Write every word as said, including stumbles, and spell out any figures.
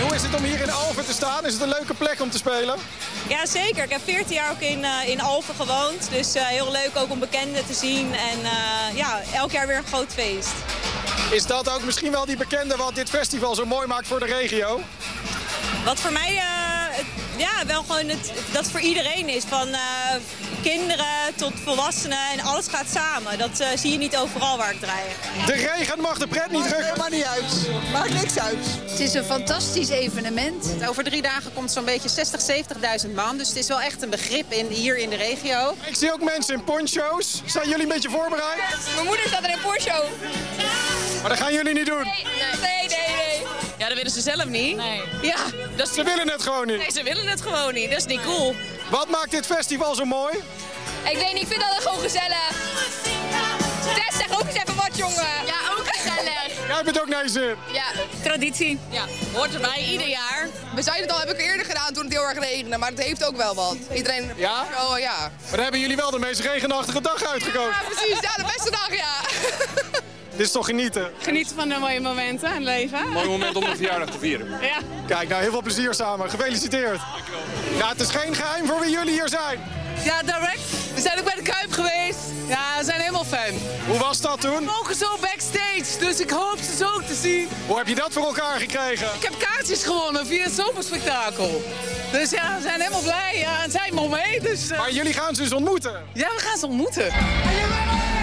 Hoe is het om hier in Alphen te staan? Is het een leuke plek om te spelen? Ja, zeker. Ik heb veertien jaar ook in, uh, in Alphen gewoond. Dus uh, heel leuk ook om bekenden te zien. En uh, ja, elk jaar weer een groot feest. Is dat ook misschien wel die bekende wat dit festival zo mooi maakt voor de regio? Wat voor mij uh, het, ja, wel gewoon het, dat voor iedereen is. Van uh, kinderen tot volwassenen en alles gaat samen. Dat uh, zie je niet overal waar ik draai. De regen mag de pret niet drukken. Maakt niet uit. Maakt niks uit. Het is een fantastisch evenement. Over drie dagen komt zo'n beetje zestig, zeventigduizend man. Dus het is wel echt een begrip in, hier in de regio. Ik zie ook mensen in poncho's. Zijn jullie een beetje voorbereid? Mijn moeder staat in een poncho. Maar dat gaan jullie niet doen? Nee, nee, nee. nee. Ja, dat willen ze zelf niet. Nee. Ja, dat is... Ze willen het gewoon niet. Nee, ze willen het gewoon niet. Dat is niet cool. Wat maakt dit festival zo mooi? Ik weet niet, ik vind dat gewoon gezellig. Tess, zeg ook eens even wat, jongen. Ja, ook gezellig. Jij hebt het ook naar je zin. Ja, traditie. Ja, hoort erbij, ieder jaar. We zeiden het al, heb ik eerder gedaan toen het heel erg regende, maar het heeft ook wel wat. Iedereen... Ja? Oh, ja. Maar dan hebben jullie wel de meest regenachtige dag uitgekozen. Ja, precies. Ja, de beste dag, ja. Dit is toch genieten? Genieten van de mooie momenten en leven. Mooi moment om een verjaardag te vieren. Ja. Kijk, nou heel veel plezier samen. Gefeliciteerd. Ja, het is geen geheim voor wie jullie hier zijn. Ja, direct. We zijn ook bij de Kuip geweest. Ja, we zijn helemaal fan. Hoe was dat toen? We mogen zo backstage, dus ik hoop ze zo ook te zien. Hoe heb je dat voor elkaar gekregen? Ik heb kaartjes gewonnen via het zomerspektakel. Dus ja, we zijn helemaal blij. Ja, en zij mogen mee. Dus, uh... Maar jullie gaan ze dus ontmoeten? Ja, we gaan ze ontmoeten.